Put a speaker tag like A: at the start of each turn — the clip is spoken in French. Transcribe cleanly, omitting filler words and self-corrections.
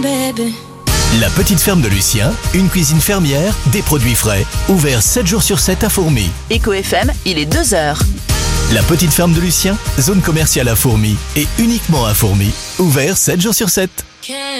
A: baby.
B: La petite ferme de Lucien, une cuisine fermière, des produits frais. Ouvert 7 jours sur 7 à Fourmi.
C: Éco FM, il est 2h.
B: La petite ferme de Lucien, zone commerciale à Fourmi. Et uniquement à Fourmi. Ouvert 7 jours sur 7.